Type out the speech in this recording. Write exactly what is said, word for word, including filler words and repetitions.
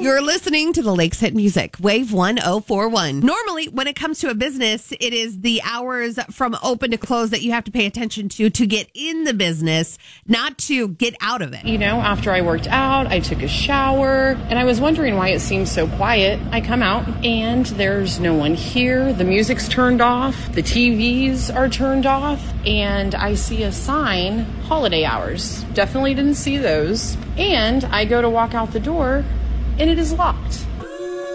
You're listening to the Lakes Hit Music, Wave one oh four one. Normally, when it comes to a business, it is the hours from open to close that you have to pay attention to to get in the business, not to get out of it. You know, after I worked out, I took a shower, and I was wondering why it seems so quiet. I come out, and there's no one here. The music's turned off. The T Vs are turned off. And I see a sign, holiday hours. Definitely didn't see those. And I go to walk out the door, and it is locked.